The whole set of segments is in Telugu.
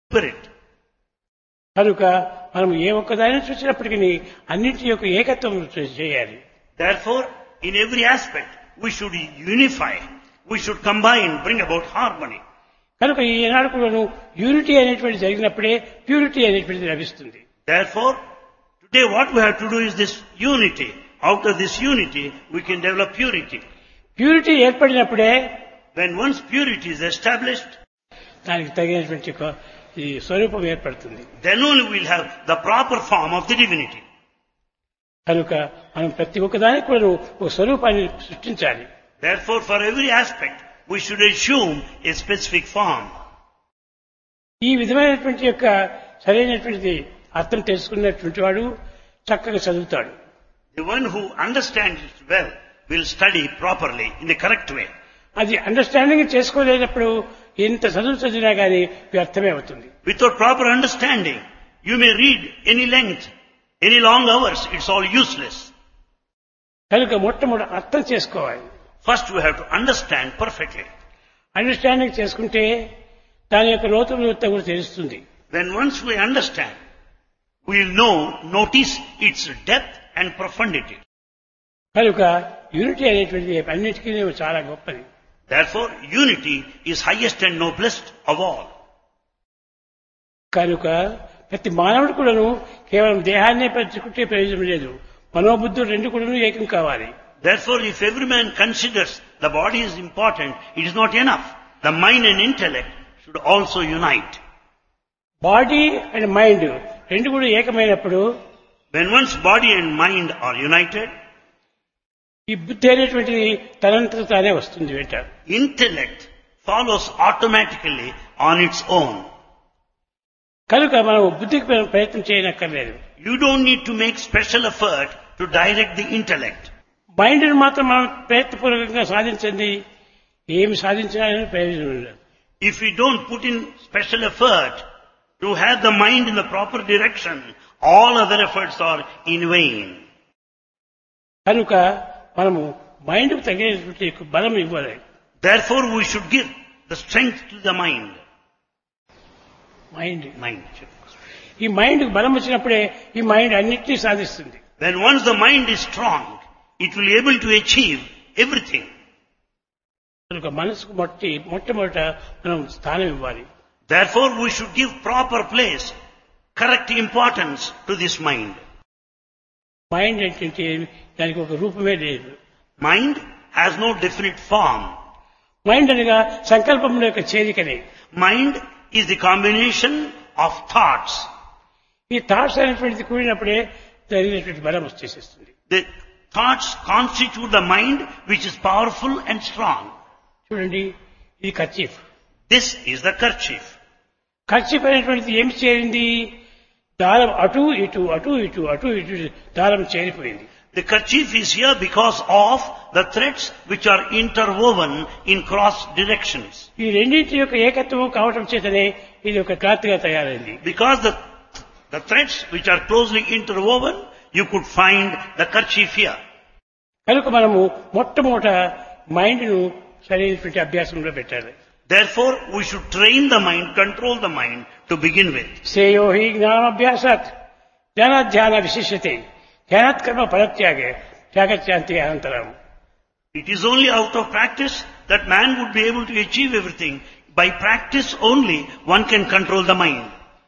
spirit. కనుక మనం ఏ ఒక్కదాన్ని చూసినప్పటికీ అన్నింటి యొక్క ఏకత్వం చేయాలి. Therefore, in every aspect, we should unify, we should combine, bring about harmony. కనుక ఈనాడు కూడాను యూనిటీ అనేటువంటి జరిగినప్పుడే ప్యూరిటీ అనేటువంటిది లభిస్తుంది. Therefore, today what we have to do is this unity. Out of this unity, we can develop purity. Purity ఏర్పడినప్పుడే When once purity is established, దానికి తగినటువంటి ఈ స్వరూపం ఏర్పడుతుంది. then only we'll have the proper form of the divinity. కనుక మనం ప్రతి ఒక్కదానికి కూడా ఒక స్వరూపాన్ని సృష్టించాలి. Therefore, for every aspect, we should assume a specific form. ఈ విధమైనటువంటి యొక్క సరైనటువంటి అర్థం తెలుసుకున్నటువంటి వాడు చక్కగా చదువుతాడు. The one who understands it well will study properly in the correct way. అది అండర్స్టాండింగ్ చేసుకోలేనప్పుడు ఎంత చదువు చదివినా కానీ వ్యర్థమే అవుతుంది. Without proper understanding, you may read any length, any long hours, it's all useless. కనుక మొట్టమొదటి అర్థం చేసుకోవాలి. First we have to understand perfectly. Understanding చేసుకుంటే దాని యొక్క లోతులు కూడా తెలుస్తుంది. When once we understand, we will notice its depth and profundity. కనుక యూనిటీ అనేటువంటిది అన్నిటికీ చాలా గొప్పది. Therefore, unity is highest and noblest of all. కనుక ప్రతి మానవుడు కూడాను కేవలం దేహాన్నే పెంచుకుంటే ప్రయోజనం లేదు. మనోబుద్ధులు రెండు కూడాను ఏకం కావాలి. Therefore, if every man considers the body is important, it is not enough. The mind and intellect should also unite. Body and mind రెండు కూడా ఏకమైనప్పుడు When one's body and mind are united, ఈ బుద్ధి అనేటువంటిది తనంతట తానే వస్తుంది వెంట. intellect follows automatically on its own. కనుక మనం బుద్ధికి ప్రయత్నం చేయనక్కర్లేదు. You don't need to make special effort to direct the intellect. మైండ్ని మాత్రం మనం ప్రయత్నపూర్వకంగా సాధించండి, ఏమి సాధించినా ప్రయోజనం లేదు. If we don't put in special effort to have the mind in the proper direction, all other efforts are in vain. కనుక మనము మైండ్కు తగినటువంటి బలం ఇవ్వాలి. Therefore, we should give the strength to the mind. Mind. ఈ మైండ్కి బలం వచ్చినప్పుడే ఈ మైండ్ అన్నిటినీ సాధిస్తుంది. When once the mind is strong, it will be able to achieve everything. కనుక మనసుకు మొట్టమొదట మనం స్థానం ఇవ్వాలి. Therefore, we should give proper place, correct importance to this mind. Mind ఏంటంటే దానికి ఒక రూపమే లేదు. Mind has no definite form. Mind అనగా సంకల్పముల యొక్క చేరికనే. Mind is the combination of thoughts. ఈ థాట్స్ అనేటువంటిది కూడినప్పుడే జరిగినటువంటి బలం వచ్చేసేస్తుంది. The thoughts constitute the mind which is powerful and strong. చూడండి, ఇది kerchief. This is the kerchief. Kerchief అనేటువంటిది ఏమి చేరింది? దారం అటు ఇటు అటు ఇటు అటు ఇటు దారం చేరిపోయింది. The kerchief is here because of the threads which are interwoven in cross directions. ఈ రెండింటి యొక్క ఏకత్వం కావటం చేతనే ఇది ఒక క్లాత్ గా తయారైంది. Because the threads which are closely interwoven, you could find the kerchief here. కనుక మనము మొట్టమొదట మైండ్ ను సరైనటువంటి అభ్యాసంలో పెట్టాలి. Therefore, we should train the mind, control the mind to begin with. శ్రేయో హి జ్ఞానాభ్యాసాత్ జ్ఞానాధ్యాన విశిష్యతే ధ్యానాత్ కర్మ ఫలత్యాగే త్యాగత్యాంతి అనంతరం. It is only out of practice that man would be able to achieve everything. By practice only, one can control the mind.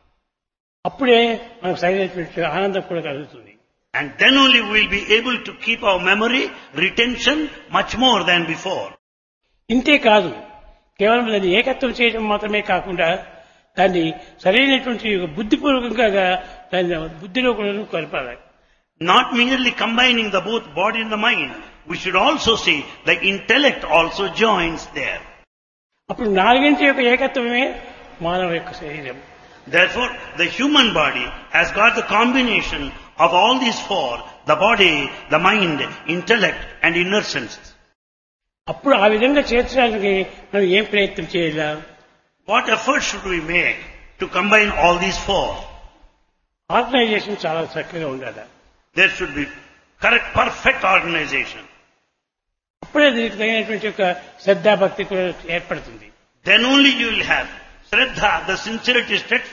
అప్పుడే మనకు సరైనటువంటి ఆనందం కూడా కలుగుతుంది. And then only we will be able to keep our memory, retention much more than before. ఇంతే కాదు, కేవలం దాన్ని ఏకత్వం చేయడం మాత్రమే కాకుండా దాన్ని సరైనటువంటి బుద్ధిపూర్వకంగా దాన్ని బుద్ధిలో కూడా కలపాలి. Not merely combining the both body and the mind, we should also see the intellect also joins there. అప్పుడు నాలుగింటి యొక్క ఏకత్వమే మానవ యొక్క శరీరం. Therefore, the human body has got the combination of all these four, the body, the mind, intellect and inner senses. అప్పుడు ఆ విధంగా చేర్చడానికి మనం ఏం ప్రయత్నం చేయాలా? What effort should we make to combine all these four? Organisation చాలా చక్కగా ఉండాలి. There should be correct, perfect organization. అప్పుడే దీనికి తగినటువంటి ఒక శ్రద్ధా భక్తి కూడా ఏర్పడుతుంది. Then only you will have Shraddha, the sincerity, steadfastness.